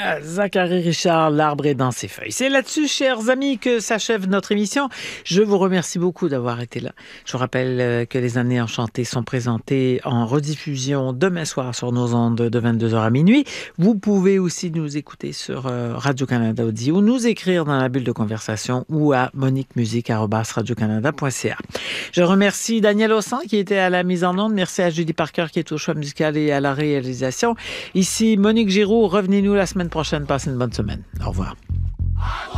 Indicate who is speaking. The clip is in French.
Speaker 1: Zachary Richard, l'arbre est dans ses feuilles. C'est là-dessus, chers amis, que s'achève notre émission. Je vous remercie beaucoup d'avoir été là. Je vous rappelle que les Années enchantées sont présentées en rediffusion demain soir sur nos ondes de 22h à minuit. Vous pouvez aussi nous écouter sur Radio-Canada Audio, nous écrire dans la bulle de conversation ou à moniquemusique@radiocanada.ca. Je remercie Daniel Ossan qui était à la mise en onde. Merci à Julie Parker qui est au choix musical et à la réalisation. Ici Monique Giroux. Revenez-nous la semaine prochaine. Passez une bonne semaine. Au revoir.